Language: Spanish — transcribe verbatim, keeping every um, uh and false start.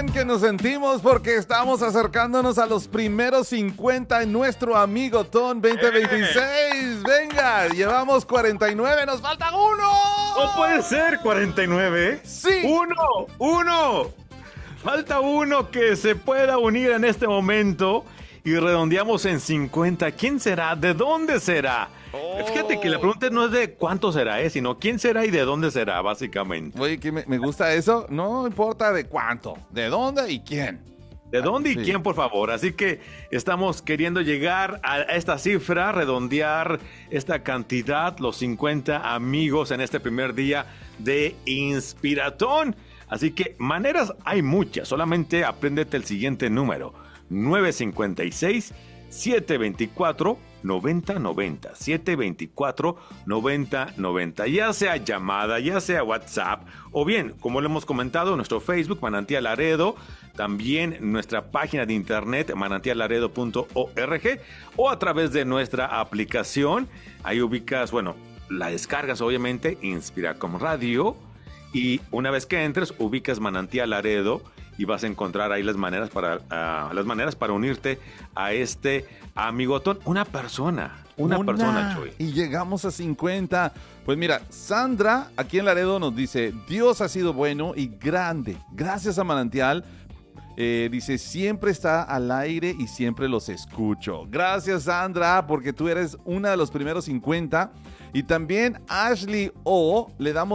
bien que nos sentimos porque estamos acercándonos a los primeros cincuenta en nuestro Amigotón veinte veintiséis. Venga, llevamos cuarenta y nueve, nos falta uno. No puede ser cuarenta y nueve. Sí. Uno, uno. Falta uno que se pueda unir en este momento y redondeamos en cincuenta. ¿Quién será? ¿De dónde será? Oh. Fíjate que la pregunta no es de cuánto será, ¿eh? Sino quién será y de dónde será, básicamente. Oye, que me, me gusta eso. No importa de cuánto, de dónde y quién. ¿De dónde y sí. quién, por favor? Así que estamos queriendo llegar a esta cifra, redondear esta cantidad, los cincuenta amigos en este primer día de Inspiratón. Así que maneras hay muchas, solamente apréndete el siguiente número: nueve cinco seis, siete dos cuatro, nueve cero nueve cero, siete dos cuatro, nueve cero nueve cero, ya sea llamada, ya sea WhatsApp, o bien, como lo hemos comentado, nuestro Facebook, Manantial Laredo, también nuestra página de internet, manantial laredo punto org, o a través de nuestra aplicación. Ahí ubicas, bueno, la descargas obviamente, Inspiracom Radio, y una vez que entres, ubicas Manantial Laredo y vas a encontrar ahí las maneras para, uh, las maneras para unirte a este Amigotón. Una persona, una, una persona, Chuy. Y llegamos a cincuenta. Pues mira, Sandra, aquí en Laredo, nos dice: Dios ha sido bueno y grande. Gracias a Manantial. Eh, dice, siempre está al aire y siempre los escucho. Gracias, Sandra, porque tú eres una de los primeros cincuenta. Y también Ashley O, le damos